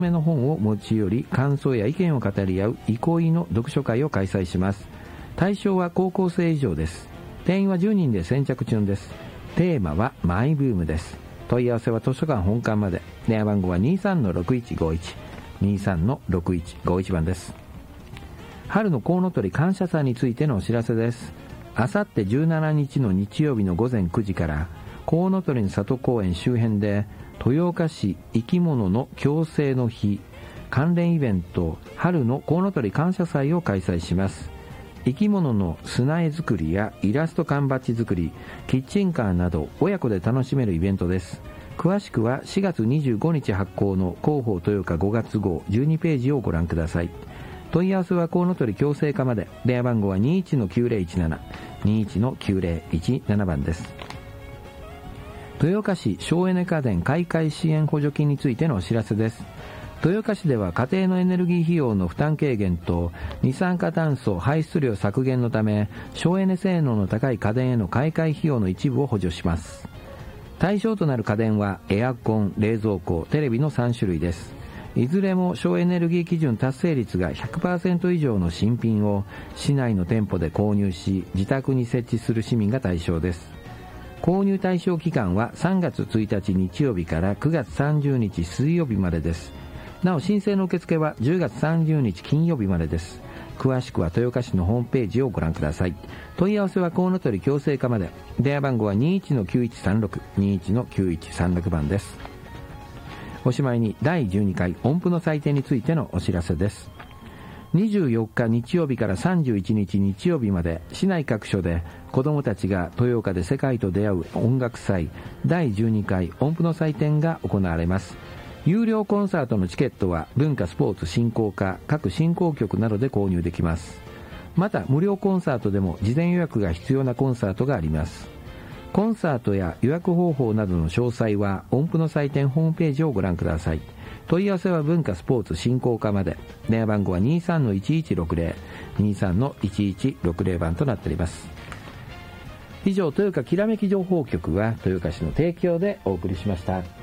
目の本を持ち寄り、感想や意見を語り合う憩いの読書会を開催します。対象は高校生以上です。定員は10人で先着順です。テーマはマイブームです。問い合わせは図書館本館まで。電話番号は 23-6151 23-6151 番です。春のコウノトリ感謝祭についてのお知らせです。あさって17日の日曜日の午前9時からコウノトリの里公園周辺で豊岡市生き物の共生の日関連イベント春のコウノトリ感謝祭を開催します。生き物の砂絵作りやイラスト缶バッジ作り、キッチンカーなど親子で楽しめるイベントです。詳しくは4月25日発行の広報豊岡5月号12ページをご覧ください。問い合わせはコウノトリ共生課まで。電話番号は 21-9017 21-9017 番です。豊岡市省エネ家電買い替え支援補助金についてのお知らせです。豊岡市では家庭のエネルギー費用の負担軽減と二酸化炭素排出量削減のため省エネ性能の高い家電への買い替え費用の一部を補助します。対象となる家電はエアコン、冷蔵庫、テレビの3種類です。いずれも省エネルギー基準達成率が 100% 以上の新品を市内の店舗で購入し自宅に設置する市民が対象です。購入対象期間は3月1日日曜日から9月30日水曜日までです。なお申請の受付は10月30日金曜日までです。詳しくは豊岡市のホームページをご覧ください。問い合わせはコウノトリ共生課まで。電話番号は 21-9136 21-9136 番です。おしまいに第12回音符の祭典についてのお知らせです。24日日曜日から31日日曜日まで市内各所で子どもたちが豊岡で世界と出会う音楽祭第12回音符の祭典が行われます。有料コンサートのチケットは文化スポーツ振興課各振興局などで購入できます。また無料コンサートでも事前予約が必要なコンサートがあります。コンサートや予約方法などの詳細は音符の祭典ホームページをご覧ください。問い合わせは文化スポーツ振興課まで。電話番号は 23-1160 23-1160 番となっております。以上、豊岡きらめき情報局は豊岡市の提供でお送りしました。